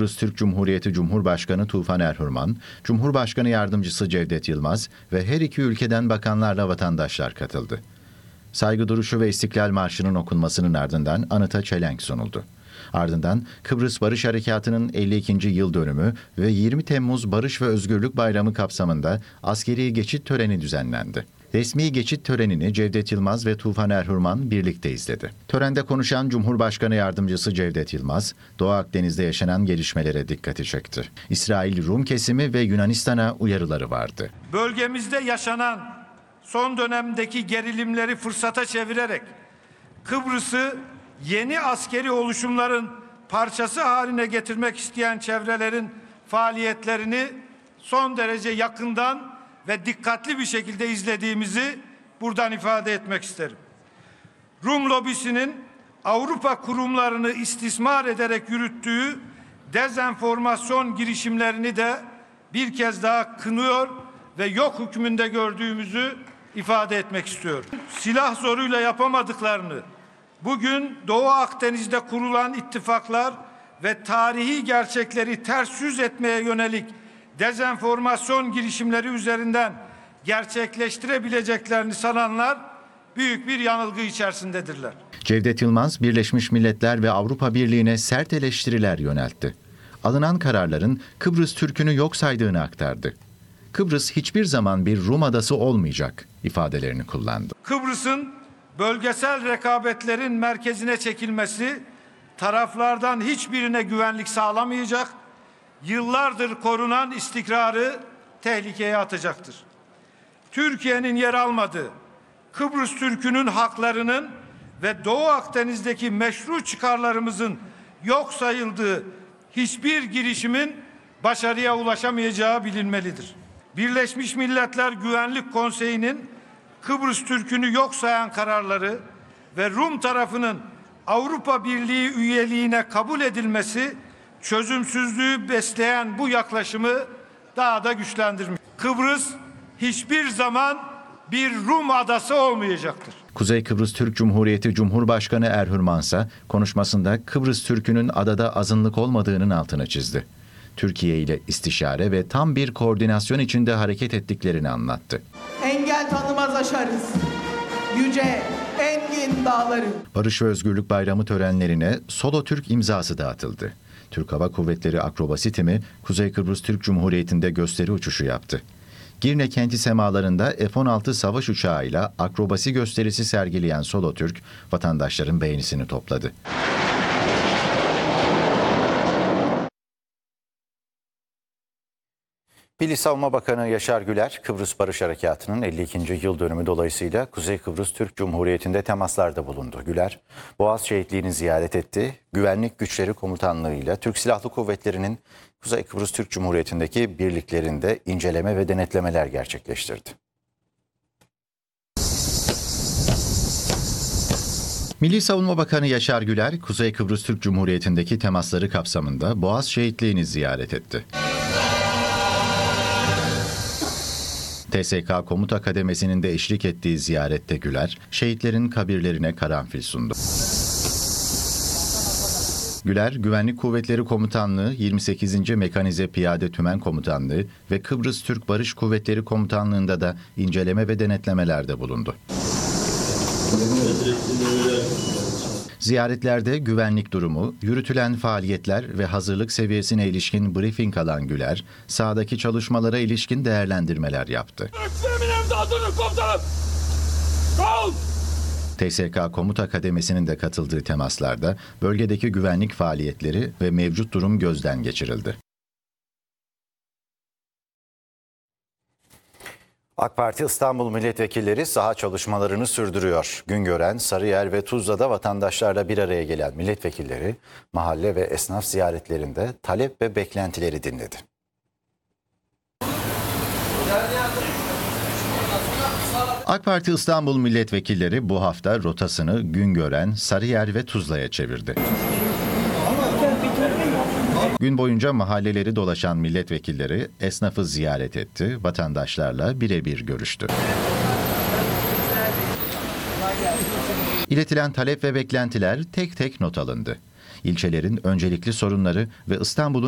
Kıbrıs Türk Cumhuriyeti Cumhurbaşkanı Tufan Erhürman, Cumhurbaşkanı Yardımcısı Cevdet Yılmaz ve her iki ülkeden bakanlarla vatandaşlar katıldı. Saygı duruşu ve İstiklal Marşı'nın okunmasının ardından anıta çelenk sunuldu. Ardından Kıbrıs Barış Harekatı'nın 52. yıl dönümü ve 20 Temmuz Barış ve Özgürlük Bayramı kapsamında askeri geçit töreni düzenlendi. Resmi geçit törenini Cevdet Yılmaz ve Tufan Erhürman birlikte izledi. Törende konuşan Cumhurbaşkanı Yardımcısı Cevdet Yılmaz, Doğu Akdeniz'de yaşanan gelişmelere dikkati çekti. İsrail Rum kesimi ve Yunanistan'a uyarıları vardı. Bölgemizde yaşanan son dönemdeki gerilimleri fırsata çevirerek Kıbrıs'ı yeni askeri oluşumların parçası haline getirmek isteyen çevrelerin faaliyetlerini son derece yakından ve dikkatli bir şekilde izlediğimizi buradan ifade etmek isterim. Rum lobisinin Avrupa kurumlarını istismar ederek yürüttüğü dezenformasyon girişimlerini de bir kez daha kınıyor ve yok hükmünde gördüğümüzü ifade etmek istiyorum. Silah zoruyla yapamadıklarını, bugün Doğu Akdeniz'de kurulan ittifaklar ve tarihi gerçekleri ters yüz etmeye yönelik dezenformasyon girişimleri üzerinden gerçekleştirebileceklerini sananlar büyük bir yanılgı içerisindedirler. Cevdet Yılmaz, Birleşmiş Milletler ve Avrupa Birliği'ne sert eleştiriler yöneltti. Alınan kararların Kıbrıs Türk'ünü yok saydığını aktardı. Kıbrıs hiçbir zaman bir Rum adası olmayacak ifadelerini kullandı. Kıbrıs'ın bölgesel rekabetlerin merkezine çekilmesi taraflardan hiçbirine güvenlik sağlamayacak, yıllardır korunan istikrarı tehlikeye atacaktır. Türkiye'nin yer almadığı, Kıbrıs Türk'ünün haklarının ve Doğu Akdeniz'deki meşru çıkarlarımızın yok sayıldığı hiçbir girişimin başarıya ulaşamayacağı bilinmelidir. Birleşmiş Milletler Güvenlik Konseyi'nin Kıbrıs Türk'ünü yok sayan kararları ve Rum tarafının Avrupa Birliği üyeliğine kabul edilmesi çözümsüzlüğü besleyen bu yaklaşımı daha da güçlendirmiş. Kıbrıs hiçbir zaman bir Rum adası olmayacaktır. Kuzey Kıbrıs Türk Cumhuriyeti Cumhurbaşkanı Erhürman ise konuşmasında Kıbrıs Türk'ünün adada azınlık olmadığının altını çizdi. Türkiye ile istişare ve tam bir koordinasyon içinde hareket ettiklerini anlattı. Engel tanımaz aşarız. Yüce, engin dağları. Barış ve Özgürlük Bayramı törenlerine Solo Türk imzası dağıtıldı. Türk Hava Kuvvetleri akrobasi timi Kuzey Kıbrıs Türk Cumhuriyeti'nde gösteri uçuşu yaptı. Girne kenti semalarında F-16 savaş uçağıyla akrobasi gösterisi sergileyen Solo Türk, vatandaşların beğenisini topladı. Milli Savunma Bakanı Yaşar Güler, Kıbrıs Barış Harekatı'nın 52. yıl dönümü dolayısıyla Kuzey Kıbrıs Türk Cumhuriyeti'nde temaslarda bulundu. Güler, Boğaz Şehitliği'ni ziyaret etti. Güvenlik Güçleri Komutanlığı'yla Türk Silahlı Kuvvetleri'nin Kuzey Kıbrıs Türk Cumhuriyeti'ndeki birliklerinde inceleme ve denetlemeler gerçekleştirdi. Milli Savunma Bakanı Yaşar Güler, Kuzey Kıbrıs Türk Cumhuriyeti'ndeki temasları kapsamında Boğaz Şehitliği'ni ziyaret etti. TSK Komuta Kademesi'nin de eşlik ettiği ziyarette Güler, şehitlerin kabirlerine karanfil sundu. Güler, Güvenlik Kuvvetleri Komutanlığı, 28. Mekanize Piyade Tümen Komutanlığı ve Kıbrıs Türk Barış Kuvvetleri Komutanlığı'nda da inceleme ve denetlemelerde bulundu. Ziyaretlerde güvenlik durumu, yürütülen faaliyetler ve hazırlık seviyesine ilişkin briefing alan Güler, sahadaki çalışmalara ilişkin değerlendirmeler yaptı. TSK Komuta Kademesi'nin de katıldığı temaslarda bölgedeki güvenlik faaliyetleri ve mevcut durum gözden geçirildi. AK Parti İstanbul milletvekilleri saha çalışmalarını sürdürüyor. Güngören, Sarıyer ve Tuzla'da vatandaşlarla bir araya gelen milletvekilleri mahalle ve esnaf ziyaretlerinde talep ve beklentileri dinledi. AK Parti İstanbul milletvekilleri bu hafta rotasını Güngören, Sarıyer ve Tuzla'ya çevirdi. Gün boyunca mahalleleri dolaşan milletvekilleri esnafı ziyaret etti, vatandaşlarla birebir görüştü. İletilen talep ve beklentiler tek tek not alındı. İlçelerin öncelikli sorunları ve İstanbul'un